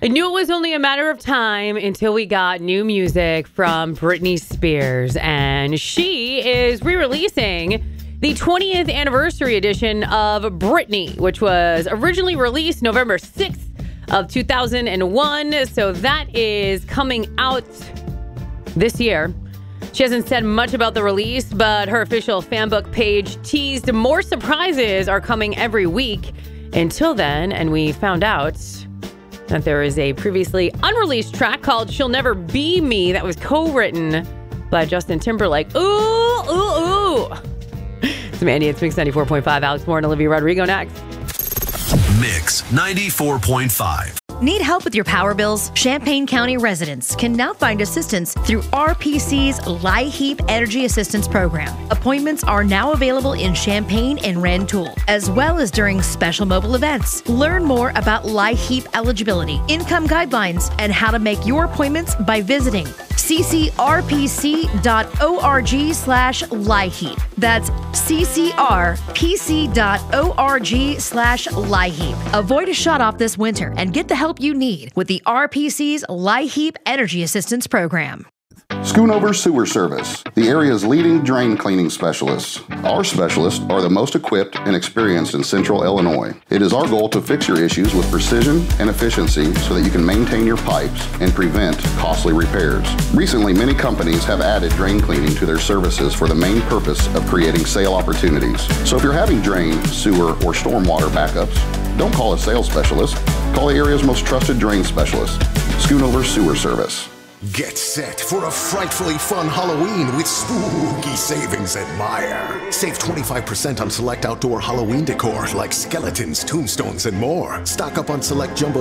I knew it was only a matter of time until we got new music from Britney Spears, and she is re-releasing the 20th anniversary edition of Britney, which was originally released November 6th of 2001. So that is coming out this year. She hasn't said much about the release, but her official fan book page teased more surprises are coming every week. Until then, and we found out that there is a previously unreleased track called She'll Never Be Me that was co-written by Justin Timberlake. Ooh, ooh, ooh. It's Mandy. It's Mix 94.5. Alex Moore and Olivia Rodrigo next. Mix 94.5. Need help with your power bills? Champaign County residents can now find assistance through RPC's LIHEAP Energy Assistance Program. Appointments are now available in Champaign and Rantoul, as well as during special mobile events. Learn more about LIHEAP eligibility, income guidelines, and how to make your appointments by visiting ccrpc.org/LIHEAP. That's ccrpc.org/LIHEAP. Avoid a shutoff this winter and get the help you need with the RPC's LIHEAP Energy Assistance Program. Schoonover Sewer Service, the area's leading drain cleaning specialists. Our specialists are the most equipped and experienced in Central Illinois. It is our goal to fix your issues with precision and efficiency so that you can maintain your pipes and prevent costly repairs. Recently, many companies have added drain cleaning to their services for the main purpose of creating sale opportunities. So if you're having drain, sewer, or stormwater backups, don't call a sales specialist. Call the area's most trusted drain specialist, Schoonover Sewer Service. Get set for a frightfully fun Halloween with spooky savings at Meijer. Save 25% on select outdoor Halloween decor like skeletons, tombstones, and more. Stock up on select jumbo